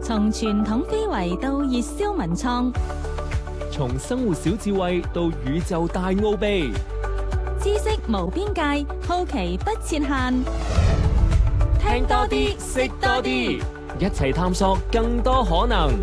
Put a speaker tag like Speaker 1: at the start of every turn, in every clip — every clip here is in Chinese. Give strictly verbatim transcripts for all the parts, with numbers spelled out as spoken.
Speaker 1: 從傳統非遺到熱銷文創，
Speaker 2: 從生活小智慧到宇宙大奧秘，
Speaker 1: 知識無邊界，好奇不設限。
Speaker 2: 聽多啲，識多啲，一齊探索更多可能。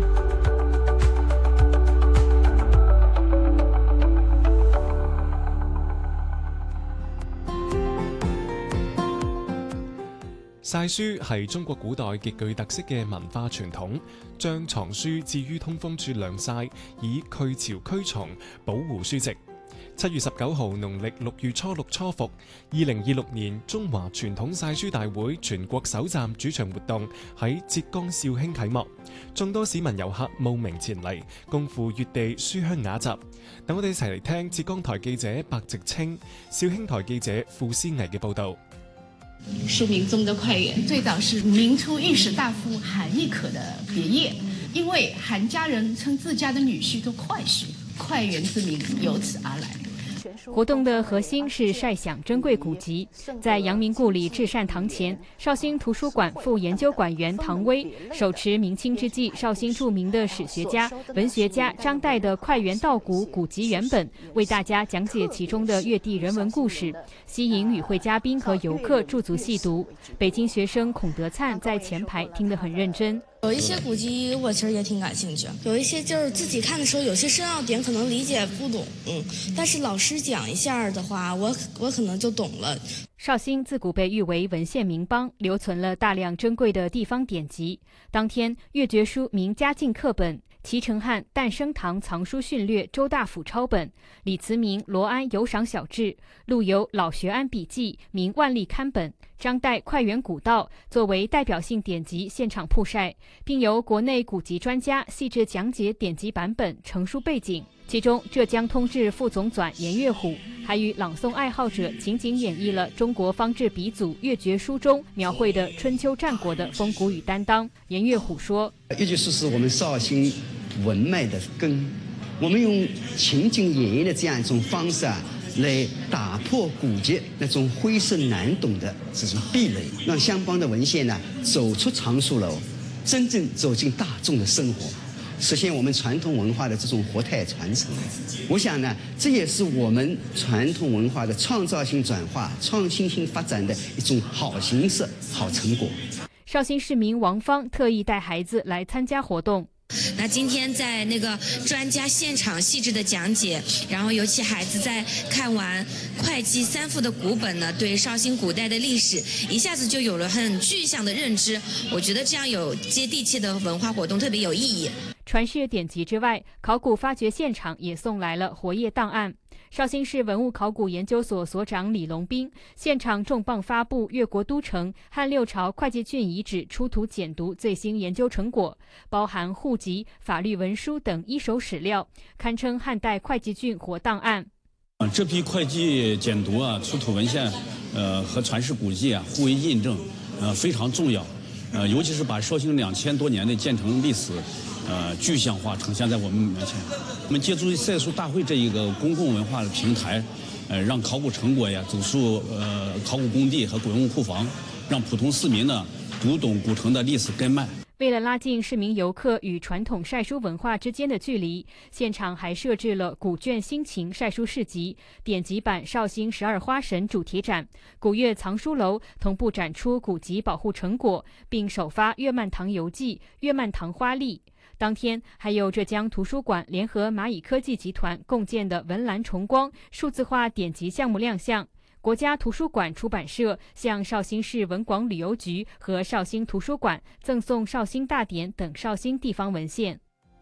Speaker 3: 曬書係中國古代極具特色嘅文化傳統，將藏書置於通風處晾曬，以去潮驅蟲，保護書籍。七月十九號農曆六月初六初伏，二零二六年中華傳統曬書大會全國首站主場活動喺浙江紹興啟幕，眾多市民遊客慕名前嚟，共赴粵地書香雅集。等我哋一齊嚟聽浙江台記者白直清、紹興台記者傅思毅嘅報道。
Speaker 4: 書名中的快園最早是明初御史大夫韓亦可的別業，因為韓家人稱自家的女婿做快婿，快園之名由此而來。
Speaker 5: 活動的核心是曬享珍貴古籍。在陽明故里至善堂前，紹興圖書館副研究館員唐薇手持明清之際紹興著名的史學家、文學家張岱的《快園道古》古籍原本，為大家講解其中的粵地人文故事，吸引與會嘉賓和遊客駐足細讀。北京學生孔德燦在前排聽得很認真。
Speaker 6: 有一些古籍我其實也挺感興趣，有一些就是自己看的時候，有些深奧點可能理解不懂，嗯，但是老師講一下的話，我我可能就懂了。
Speaker 5: 紹興自古被譽為文獻名邦，留存了大量珍貴的地方典籍。當天，閱讀書名家境課本，齊承漢誕生堂藏書訓略周大府抄本，李慈銘羅安遊賞小志，陸游老學庵筆記名萬歷刊本，張岱快園古道作為代表性典籍現場曝曬，並由國內古籍專家細緻講解典籍版本成書背景。其中，浙江通志副總纂嚴月虎還與朗誦愛好者情景演繹了中國方志鼻祖閱讀書中描繪的春秋戰國的風骨與擔當。嚴月虎說：
Speaker 7: 閱讀書是我們紹興文脈的根，我們用情景演繹的這樣一種方式啊，來打破古籍那種晦澀難懂的這種壁壘，讓相關的文獻呢走出藏書樓，真正走進大眾的生活，實現我們傳統文化的這種活態傳承。我想呢，這也是我們傳統文化的創造性轉化、創新性發展的一種好形式、好成果。
Speaker 5: 紹興市民王芳特意帶孩子來參加活動。
Speaker 8: 那今天在那個專家現場細緻的講解，然後尤其孩子在看完會稽三賦的古本呢，對紹興古代的歷史一下子就有了很具象的認知。我覺得這樣有接地氣的文化活動特別有意義。
Speaker 5: 傳世典籍之外，考古發掘現場也送來了活頁檔案。紹興市文物考古研究所所長李龍斌現場重磅發布越國都城漢六朝會稽郡遺址出土簡牍最新研究成果，包含戶籍、法律文書等一手史料，堪稱漢代會稽郡活檔案。
Speaker 9: 這批會稽簡牍啊，出土文獻，呃，和傳世古蹟啊互為印證，呃，非常重要。呃，尤其是把紹興兩千多年的建成歷史，呃，具象化呈現在我們面前。我們借助賽書大會這一個公共文化的平台，呃，讓考古成果呀走入呃考古工地和古文物庫房，讓普通市民呢讀懂古城的歷史根脈。
Speaker 5: 為了拉近市民遊客與傳統曬書文化之間的距離，現場還設置了古卷新情曬書市集、典籍版紹興十二花神主題展、古閱藏書樓同步展出古籍保護成果，並首發月漫堂遊記、月漫堂花歷。當天還有浙江圖書館聯合螞蟻科技集團共建的文瀾重光數字化典籍項目亮相。國家圖書館出版社向紹興市文廣旅遊局和紹興圖書館贈送紹興大典等紹興地方文獻。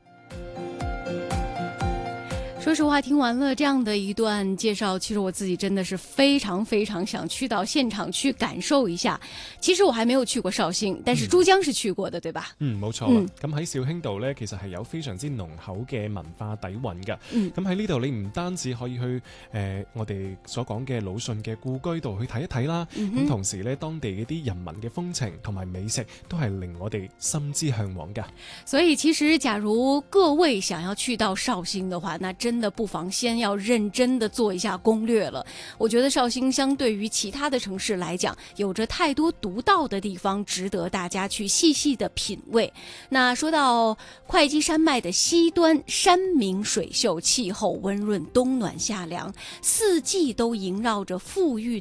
Speaker 10: 說實話，聽完了這樣的一段介紹，其實我自己真的是非常非常想去到現場去感受一下。其實我還沒有去過紹興，但是珠江是去過的，嗯、對吧？
Speaker 3: 嗯，冇錯啦。咁喺紹興度呢，其實係有非常之濃厚嘅文化底蘊嘅。咁喺呢度，你唔單止可以去誒、呃、我哋所講嘅魯迅嘅故居度去睇一睇啦。咁、嗯、同時呢，當地嗰啲人民嘅風情同埋美食都係令我哋心之向往㗎。
Speaker 10: 所以其實，假如各位想要去到紹興的話，那真真的不妨先要认真的做一下攻略了。我觉得绍兴相对于其他的城市来讲，有着太多独到的地方，值得大家去细细的品味。那说到会稽山脉的西端，山明水秀，气候温润，冬暖夏凉，四季都萦绕着馥郁